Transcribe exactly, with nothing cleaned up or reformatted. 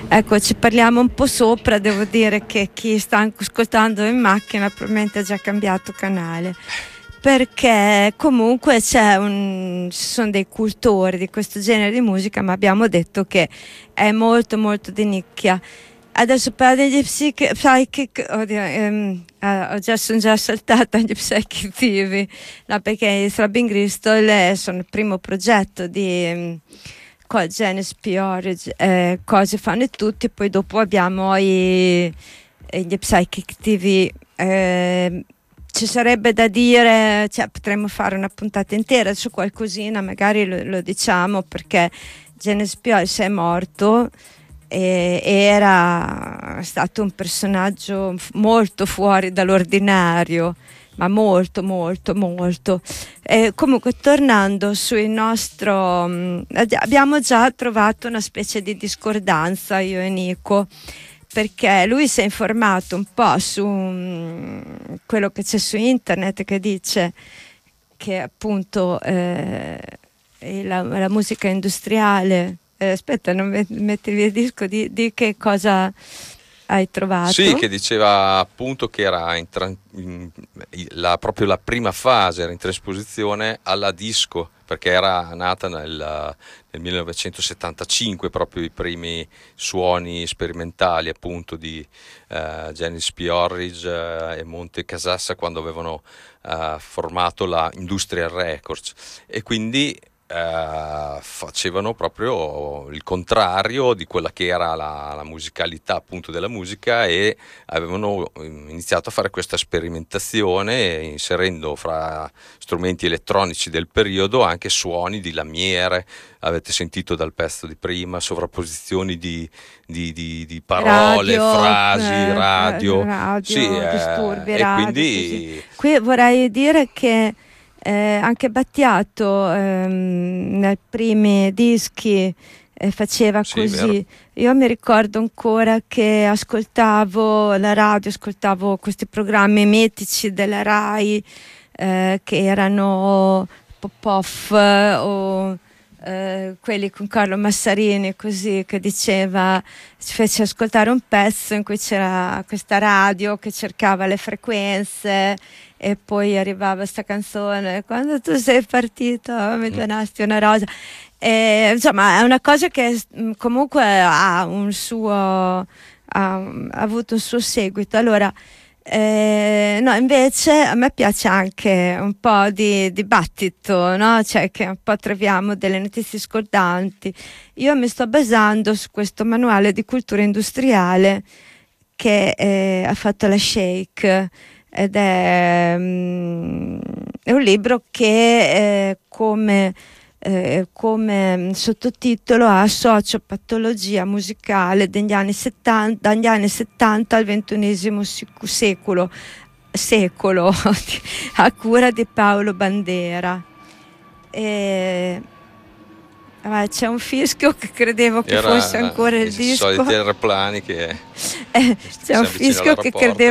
ecco, ci parliamo un po' sopra. Devo dire che chi sta ascoltando in macchina probabilmente ha già cambiato canale, perché comunque c'è un, ci sono dei cultori di questo genere di musica, ma abbiamo detto che è molto molto di nicchia. Adesso per degli psychic, psychic oddio, ehm, eh, ho già, sono già saltata gli Psychic Thieves, no, perché i Throbbing Gristle sono il primo progetto di um, Genesis P-Orridge, eh, cose fanno tutti. Poi dopo abbiamo i, gli Psychic Thieves. eh, Ci sarebbe da dire, cioè potremmo fare una puntata intera su qualcosina, magari lo, lo diciamo, perché Genesis P-Orridge è morto e era stato un personaggio molto fuori dall'ordinario, ma molto molto molto. E comunque, tornando sul nostro, mh, abbiamo già trovato una specie di discordanza io e Nico, perché lui si è informato un po' su um, quello che c'è su internet, che dice che appunto eh, la, la musica industriale. Eh, aspetta, non metti via il disco, di, di che cosa hai trovato? Sì, che diceva appunto che era in tra- in, la, proprio la prima fase era in trasposizione alla disco, perché era nata nel, nel millenovecentosettantacinque, proprio i primi suoni sperimentali appunto di uh, Genesis P-Orridge uh, e Monte Casassa, quando avevano uh, formato la Industrial Records, e quindi Uh, facevano proprio il contrario di quella che era la, la musicalità appunto della musica, e avevano iniziato a fare questa sperimentazione inserendo fra strumenti elettronici del periodo anche suoni di lamiere. Avete sentito dal pezzo di prima sovrapposizioni di, di, di, di parole, radio, frasi, eh, radio, radio sì, disturbi, eh, radio, e quindi così. Qui vorrei dire che Eh, anche Battiato ehm, nei primi dischi eh, faceva sì, così. vero. Io mi ricordo ancora che ascoltavo la radio, ascoltavo questi programmi mitici della Rai eh, che erano Pop-Off o eh, quelli con Carlo Massarini, così, che diceva, ci fece ascoltare un pezzo in cui c'era questa radio che cercava le frequenze, e poi arrivava sta canzone: quando tu sei partito mi donasti una rosa. E, insomma, è una cosa che comunque ha un suo ha, ha avuto un suo seguito. Allora eh, no, invece a me piace anche un po' di dibattito, no? Cioè che un po' troviamo delle notizie scordanti. Io mi sto basando su questo manuale di cultura industriale che eh, ha fatto la Shake, ed è, um, è un libro che eh, come, eh, come sottotitolo ha Sociopatologia musicale degli anni settanta, dagli anni settanta al ventunesimo secolo, secolo a cura di Paolo Bandera. E, ah, c'è un fischio che credevo che Era fosse ancora il i disco. soliti aeroplani che eh, c'è un siamo vicino fischio che all'aeroporto. credevo